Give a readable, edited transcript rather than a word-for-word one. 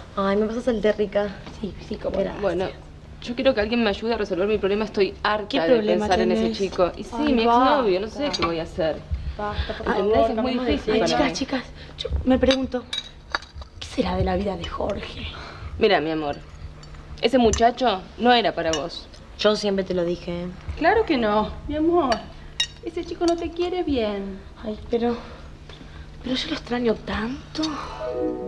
Ay, ¿me pasas el té, Rica? Sí, sí, como Gracias. Bueno, yo quiero que alguien me ayude a resolver mi problema. Estoy harta ¿Qué de problema pensar en ese tenés? chico. Y sí, Ay, mi basta. exnovio, no sé qué voy a hacer. Basta, por ¿Entendés? favor, Es muy cambiemos de difícil tema. para mí. Chicas, yo me pregunto, ¿qué será de la vida de Jorge? Mira, mi amor, ese muchacho no era para vos. Yo siempre te lo dije. Claro que no, mi amor. Ese chico no te quiere bien. Ay, pero yo lo extraño tanto.